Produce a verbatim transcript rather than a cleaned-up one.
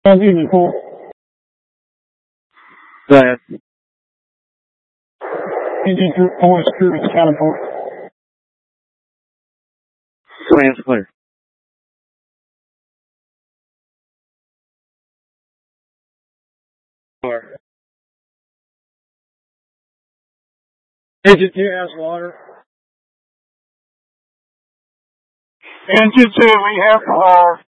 Engine full. Go ahead. Engine four is clear, accounted for. Command's clear. Four. Engine two has water. Engine two, we have power.